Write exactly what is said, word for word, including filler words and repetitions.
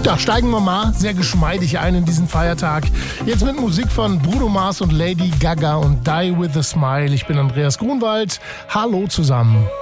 Ja, steigen wir mal sehr geschmeidig ein in diesen Feiertag. Jetzt mit Musik von Bruno Mars und Lady Gaga und Die With A Smile. Ich bin Andreas Grunwald. Hallo zusammen.